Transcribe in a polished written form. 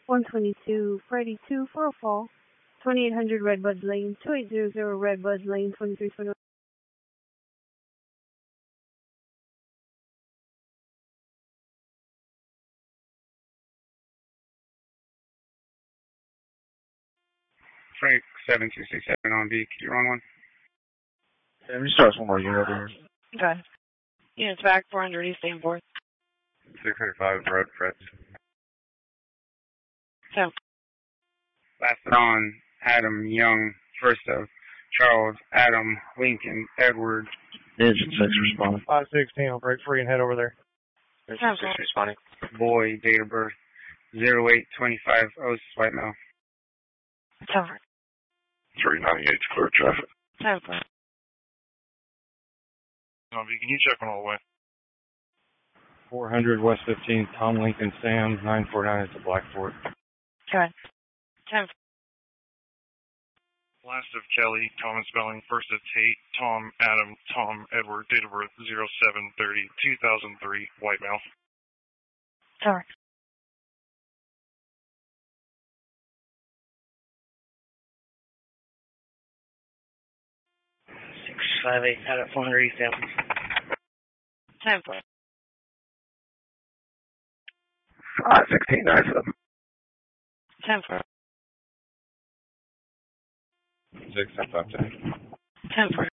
122 Freddy 2 for a fall. 2800 Redbud Lane, 2800 Redbud Lane, 2321. Frank 7267 on B. Can you run one? Yeah, let me start one more unit over here. Okay. Units back, 400 East Danforth. 635 Road, Fred. So. Last on Adam Young, first of Charles, Adam, Lincoln, Edward. Engine 6 responding. 516, I'll break free and head over there. Engine 6 responding. Boy, date of birth 0825, Osis, White Male. Over. 398 clear traffic. Over. Can you check on all the way? 400 West 15, Tom Lincoln Sam, 949 at the Blackford. Okay. 10. Last of Kelly, Thomas Spelling, first of Tate, Tom, Adam, Tom, Edward, date of birth 07/30/2003, white male. Over. 658 out at 400 East Danforth. 10. 516, 97. 10. 65510. 10.